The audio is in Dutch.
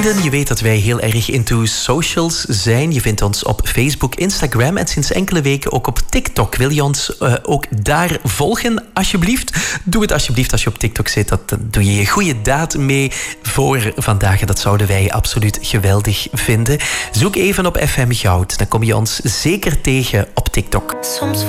vrienden, je weet dat wij heel erg into socials zijn. Je vindt ons op Facebook, Instagram en sinds enkele weken ook op TikTok. Wil je ons ook daar volgen, alsjeblieft? Doe het alsjeblieft als je op TikTok zit. Dat doe je je goede daad mee voor vandaag. Dat zouden wij absoluut geweldig vinden. Zoek even op FM Goud. Dan kom je ons zeker tegen op TikTok. Soms